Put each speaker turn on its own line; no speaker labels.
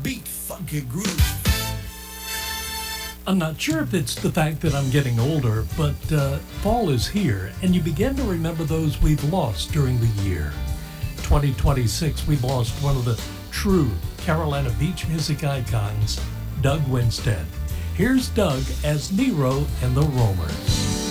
beat, funky groove.
I'm not sure if it's the fact that I'm getting older, but fall is here, and you begin to remember those we've lost during the year. 2026, we lost one of the true Carolina beach music icons, Doug Winstead. Here's Doug as Nero and the Roamers.